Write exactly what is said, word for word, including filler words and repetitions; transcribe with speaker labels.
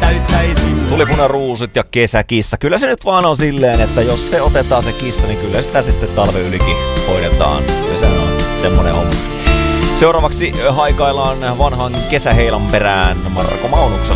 Speaker 1: täyttäisin.
Speaker 2: Tulipunaruusut ja kesäkissa. Kyllä se nyt vaan on silleen, että jos se otetaan se kissa, niin kyllä sitä sitten talven ylikin hoidetaan. Ja se on semmonen homma. Seuraavaksi haikaillaan vanhan kesäheilan perään Marko Maunuksella.